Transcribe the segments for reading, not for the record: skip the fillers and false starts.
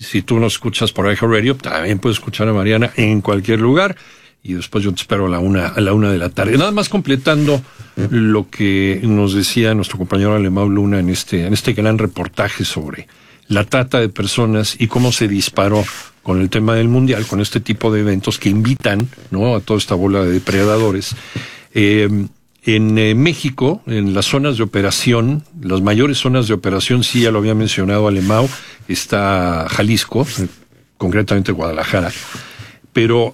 Si tú nos escuchas por iHeart Radio, también puedes escuchar a Mariana en cualquier lugar. Y después yo te espero a la una de la tarde. Nada más completando lo que nos decía nuestro compañero Alemão Luna en este gran reportaje sobre la trata de personas y cómo se disparó con el tema del mundial, con este tipo de eventos que invitan, ¿no?, a toda esta bola de depredadores. En México, en las zonas de operación, las mayores zonas de operación, sí, ya lo había mencionado Alemão, está Jalisco, concretamente Guadalajara. Pero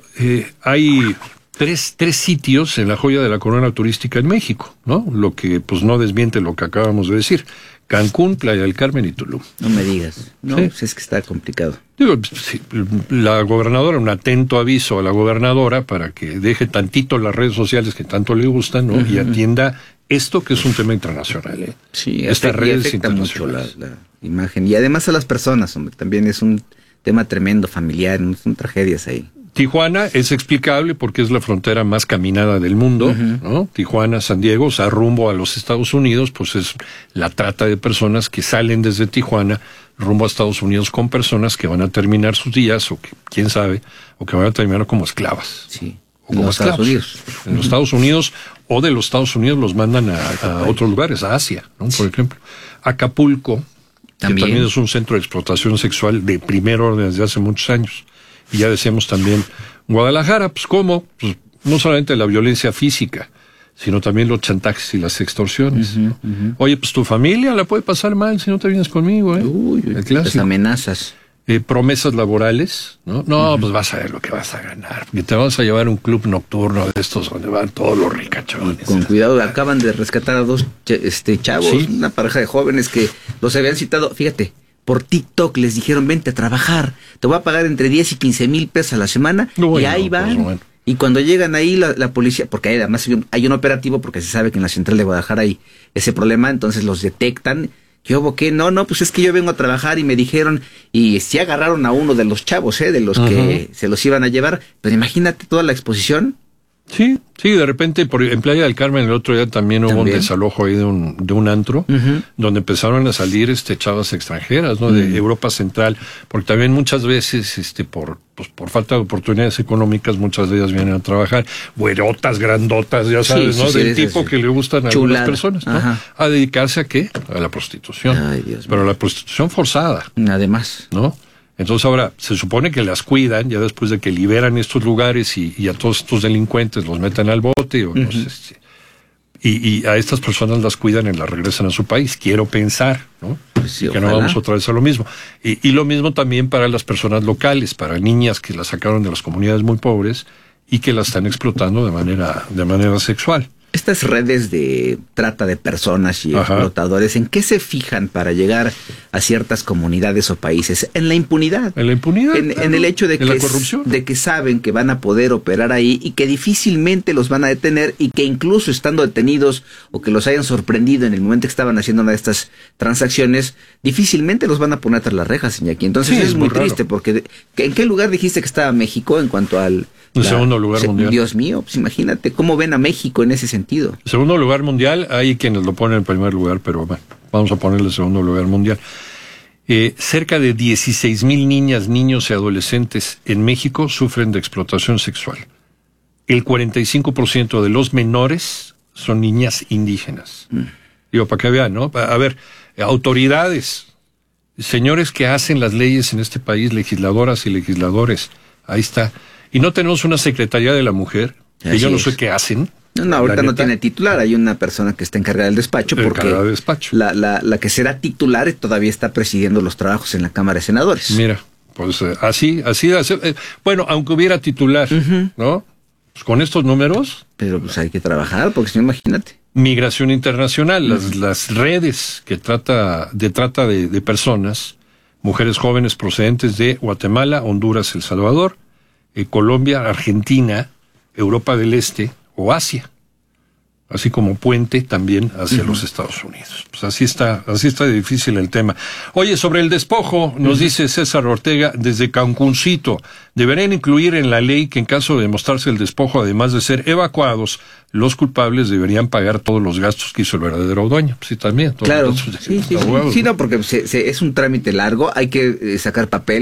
hay tres sitios en la joya de la corona turística en México, ¿no? Lo que pues no desmiente lo que acabamos de decir. Cancún, Playa del Carmen y Tulum. No me digas. No, ¿sí? Pues es que está complicado. Digo, sí, la gobernadora, un atento aviso a la gobernadora para que deje tantito las redes sociales que tanto le gustan, ¿no? Y atienda esto que es un tema internacional, ¿eh? Sí, estas redes afecta mucho la imagen. Y además a las personas, hombre, también es un tema tremendo, familiar, son tragedias ahí. Tijuana es explicable porque es la frontera más caminada del mundo, ¿no? Tijuana, San Diego, o sea, rumbo a los Estados Unidos, pues es la trata de personas que salen desde Tijuana rumbo a Estados Unidos con personas que van a terminar sus días, o que, quién sabe, o que van a terminar como esclavas. Sí. O como esclavos. Estados Unidos. En los Estados Unidos, o de los Estados Unidos los mandan a otros lugares, a Asia, ¿no? Por ejemplo. Acapulco, que también es un centro de explotación sexual de primer orden desde hace muchos años. Y ya decíamos también Guadalajara, pues ¿cómo? Pues no solamente la violencia física, sino también los chantajes y las extorsiones. Oye, pues tu familia la puede pasar mal si no te vienes conmigo, ¿eh? Las amenazas. Promesas laborales, ¿no? No, pues vas a ver lo que vas a ganar, porque te vas a llevar a un club nocturno de estos donde van todos los ricachones. Con cuidado, acaban de rescatar a dos chavos, ¿sí? Una pareja de jóvenes que los habían citado, fíjate, por TikTok les dijeron, vente a trabajar, te voy a pagar entre 10 y 15 mil pesos a la semana, y ahí van. Pues bueno. Y cuando llegan ahí la policía, porque además hay un operativo, porque se sabe que en la central de Guadalajara hay ese problema, entonces los detectan. ¿Qué hubo? ¿Qué? No, pues es que yo vengo a trabajar y me dijeron, y sí agarraron a uno de los chavos, de los que se los iban a llevar, pero imagínate toda la exposición. Sí, de repente en Playa del Carmen el otro día también hubo un desalojo ahí de un antro, donde empezaron a salir chavas extranjeras, ¿no? De Europa Central, porque también muchas veces, por falta de oportunidades económicas, muchas de ellas vienen a trabajar, güerotas, grandotas, ya sabes, ¿no? Del tipo que le gustan a algunas personas, ¿no? A dedicarse ¿a qué? A la prostitución. Ay, Dios mío. Pero la prostitución forzada. Además. ¿No? Entonces ahora se supone que las cuidan ya después de que liberan estos lugares y a todos estos delincuentes los meten al bote o no sé, y a estas personas las cuidan y las regresan a su país. Quiero pensar, ¿no? Pues sí, que no vamos otra vez a lo mismo. Y lo mismo también para las personas locales, para niñas que las sacaron de las comunidades muy pobres y que las están explotando de manera sexual. Estas redes de trata de personas y explotadores, ¿en qué se fijan para llegar a ciertas comunidades o países? En la impunidad. En la impunidad. En el hecho de que saben que van a poder operar ahí y que difícilmente los van a detener, y que incluso estando detenidos o que los hayan sorprendido en el momento que estaban haciendo una de estas transacciones, difícilmente los van a poner tras las rejas, Iñaki. Entonces es muy triste, porque ¿en qué lugar dijiste que estaba México en cuanto al... El segundo lugar mundial. Dios mío, pues imagínate cómo ven a México en ese sentido. Segundo lugar mundial, hay quienes lo ponen en primer lugar, pero bueno, vamos a ponerle segundo lugar mundial. Cerca de 16,000 niñas, niños y adolescentes en México sufren de explotación sexual. El 45% de los menores son niñas indígenas. Digo, para que vean, ¿no? A ver, autoridades, señores que hacen las leyes en este país, legisladoras y legisladores, ahí está. Y no tenemos una Secretaría de la Mujer, que yo no sé qué hacen. No, ahorita no tiene titular, hay una persona que está encargada del despacho, porque la que será titular todavía está presidiendo los trabajos en la Cámara de Senadores. Mira, pues así, bueno, aunque hubiera titular, ¿no? Pues con estos números. Pero pues hay que trabajar, porque si no, imagínate. Migración internacional, las redes que trata de personas, mujeres jóvenes procedentes de Guatemala, Honduras, El Salvador, Colombia, Argentina, Europa del Este o Asia, así como puente también hacia los Estados Unidos. Pues así está difícil el tema. Oye, sobre el despojo, nos dice César Ortega desde Cancuncito, deberían incluir en la ley que en caso de demostrarse el despojo, además de ser evacuados, los culpables deberían pagar todos los gastos que hizo el verdadero dueño. Sí, también. Claro, sí, no, porque es un trámite largo, hay que sacar papel.